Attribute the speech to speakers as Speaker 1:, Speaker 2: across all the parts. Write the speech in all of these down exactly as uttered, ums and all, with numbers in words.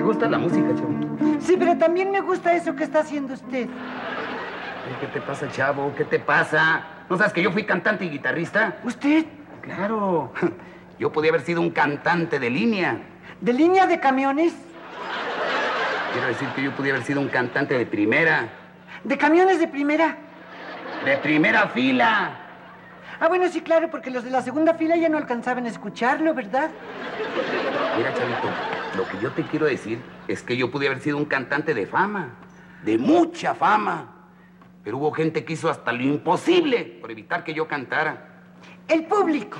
Speaker 1: gusta la música, chavo.
Speaker 2: Sí, pero también me gusta eso que está haciendo usted.
Speaker 1: ¿Qué te pasa, chavo? ¿Qué te pasa? ¿No sabes que yo fui cantante y guitarrista?
Speaker 2: ¿Usted?
Speaker 1: Claro. Yo podía haber sido un cantante de línea.
Speaker 2: ¿De línea de camiones?
Speaker 1: Quiero decir que yo podía haber sido un cantante de primera.
Speaker 2: ¿De camiones de primera?
Speaker 1: ¡De primera fila!
Speaker 2: Ah, bueno, sí, claro, porque los de la segunda fila ya no alcanzaban a escucharlo, ¿verdad?
Speaker 1: Mira, chavito, lo que yo te quiero decir es que yo pude haber sido un cantante de fama, de mucha fama. Pero hubo gente que hizo hasta lo imposible por evitar que yo cantara.
Speaker 2: El público.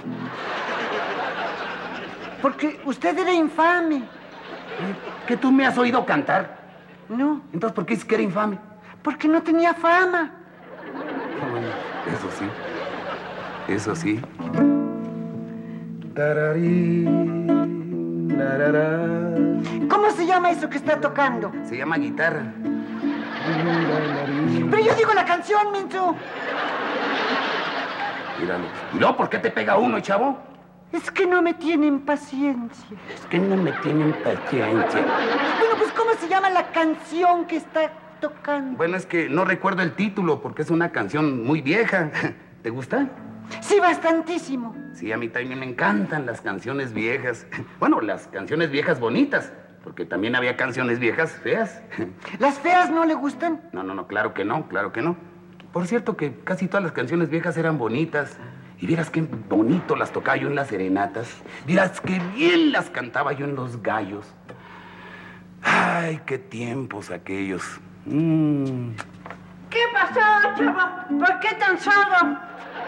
Speaker 2: Porque usted era infame.
Speaker 1: ¿Que tú me has oído cantar?
Speaker 2: No.
Speaker 1: Entonces, ¿por qué dices que era infame?
Speaker 2: Porque no tenía fama.
Speaker 1: Ah, bueno, eso sí. Eso sí.
Speaker 2: ¿Cómo se llama eso que está tocando?
Speaker 1: Se llama guitarra.
Speaker 2: Pero yo digo la canción, Mincho.
Speaker 1: Míralo. ¿Y luego por qué te pega uno, chavo?
Speaker 2: Es que no me tienen paciencia.
Speaker 1: Es que no me tienen paciencia.
Speaker 2: Bueno, pues ¿cómo se llama la canción que está tocando?
Speaker 1: Bueno, es que no recuerdo el título porque es una canción muy vieja. ¿Te gusta?
Speaker 2: Sí, bastantísimo.
Speaker 1: Sí, a mí también me encantan las canciones viejas. Bueno, las canciones viejas bonitas, porque también había canciones viejas feas.
Speaker 2: ¿Las feas no le gustan?
Speaker 1: No, no, no, claro que no, claro que no. Por cierto que casi todas las canciones viejas eran bonitas. Y vieras qué bonito las tocaba yo en las serenatas. Vieras qué bien las cantaba yo en los gallos. Ay, qué tiempos aquellos. Mm.
Speaker 2: ¿Qué pasó, chavo? ¿Por qué tan solo?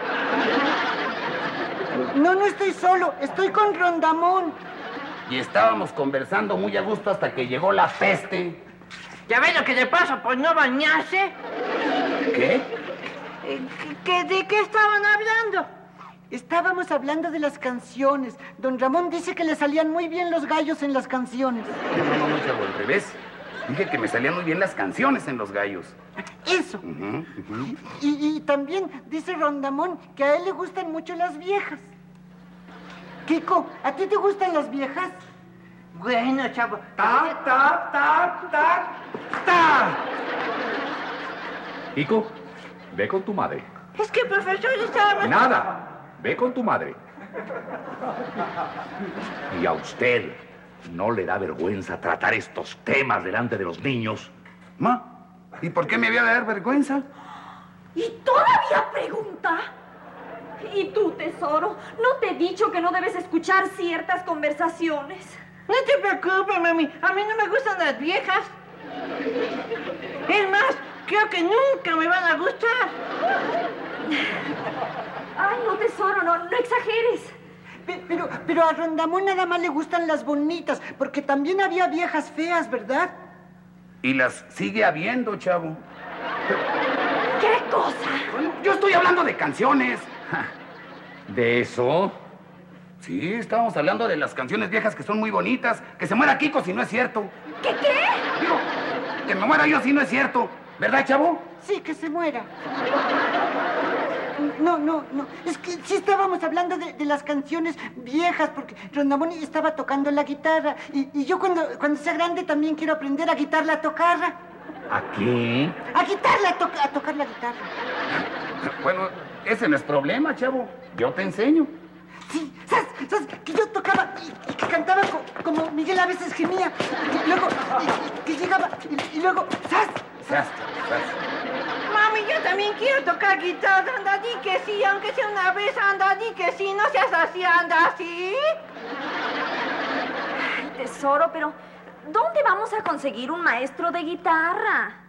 Speaker 2: No, no estoy solo. Estoy con Rondamón.
Speaker 1: Y estábamos conversando muy a gusto hasta que llegó la peste.
Speaker 2: ¿Ya ves lo que le pasa por no bañarse?
Speaker 1: ¿Qué?
Speaker 2: Eh, ¿qué, ¿De qué estaban hablando? Estábamos hablando de las canciones. Don Ramón dice que le salían muy bien los gallos en las canciones.
Speaker 1: No, no, no, chavo, al revés. Dije que me salían muy bien las canciones en los gallos.
Speaker 2: Eso.
Speaker 1: Uh-huh, uh-huh.
Speaker 2: Y, y también dice Rondamón que a él le gustan mucho las viejas. Kiko, ¿a ti te gustan las viejas? Bueno, chavo.
Speaker 3: ¡Ta, ta, ta, ta, ta!
Speaker 4: Kiko, ve con tu madre.
Speaker 2: Es que, profesor, estaba...
Speaker 4: Nada. Ve con tu madre. Y a usted no le da vergüenza tratar estos temas delante de los niños.
Speaker 1: Ma, ¿y por qué me había de dar vergüenza?
Speaker 5: ¿Y todavía pregunta? ¿Y tú, tesoro? ¿No te he dicho que no debes escuchar ciertas conversaciones?
Speaker 2: No te preocupes, mami. A mí no me gustan las viejas. Es más, creo que nunca me van a gustar.
Speaker 5: Ay, no, tesoro, no, no exageres.
Speaker 2: Pe- Pero, pero a Rondamón nada más le gustan las bonitas, porque también había viejas feas, ¿verdad?
Speaker 1: Y las sigue habiendo, chavo.
Speaker 5: ¿Qué cosa?
Speaker 1: Bueno, yo estoy hablando de canciones.
Speaker 4: ¿De eso?
Speaker 1: Sí, estábamos hablando de las canciones viejas que son muy bonitas. Que se muera Kiko si no es cierto.
Speaker 5: ¿Qué qué?
Speaker 1: Digo, que me muera yo si no es cierto. ¿Verdad, chavo?
Speaker 2: Sí, que se muera. No, no, no. Es que sí estábamos hablando de, de las canciones viejas, porque Rondamón estaba tocando la guitarra. Y, y yo cuando, cuando sea grande también quiero aprender a guitarla a tocarla.
Speaker 4: ¿A qué?
Speaker 2: A guitarla, a, to a tocar la guitarra.
Speaker 1: Bueno, ese no es problema, chavo. Yo te enseño.
Speaker 2: Sí, ¿sabes? ¿Sabes? Que yo tocaba y, y que cantaba co como Miguel a veces gemía. Y luego, y, y que llegaba, y, y luego, ¿sabes?
Speaker 1: Sas, sas.
Speaker 2: Mami, yo también quiero tocar guitarra. Anda, di que sí, aunque sea una vez. Anda, di que sí, no seas así, anda así.
Speaker 5: Ay, tesoro, pero ¿dónde vamos a conseguir un maestro de guitarra?